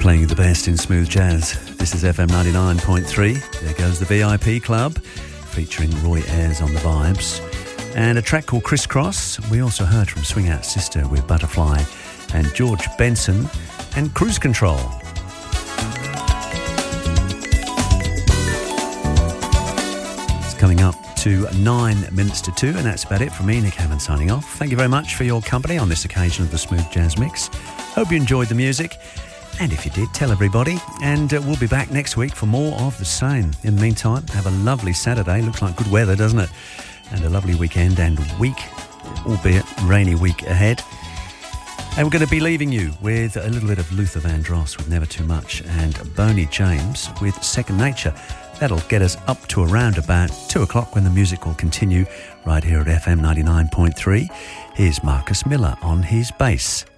playing the best in smooth jazz. This is FM 99.3. There goes the VIP Club, featuring Roy Ayers on the vibes. And a track called Crisscross. We also heard from Swing Out Sister with Butterfly and George Benson and Cruise Control. It's coming up to 9 minutes to 2, and that's about it from me, Nick Hammond, signing off. Thank you very much for your company on this occasion of the Smooth Jazz Mix. Hope you enjoyed the music, and if you did, tell everybody, and we'll be back next week for more of the same. In the meantime, have a lovely Saturday. Looks like good weather, doesn't it? And a lovely weekend and week, albeit rainy week ahead. And we're going to be leaving you with a little bit of Luther Vandross with Never Too Much and Boney James with Second Nature. That'll get us up to around about 2 o'clock when the music will continue right here at FM 99.3. Here's Marcus Miller on his bass.